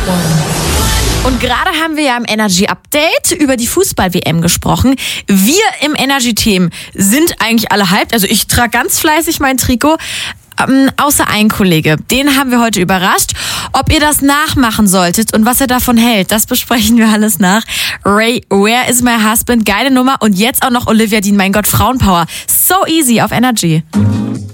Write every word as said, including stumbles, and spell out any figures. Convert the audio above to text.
Und gerade haben wir ja im Energy Update über die Fußball-W M gesprochen. Wir im Energy-Team sind eigentlich alle hyped. Also ich trage ganz fleißig mein Trikot. Ähm, außer ein Kollege. Den haben wir heute überrascht. Ob ihr das nachmachen solltet und was er davon hält, das besprechen wir alles nach. Ray, Where is my husband? Geile Nummer. Und jetzt auch noch Olivia Dean. Mein Gott, Frauenpower. So easy auf Energy.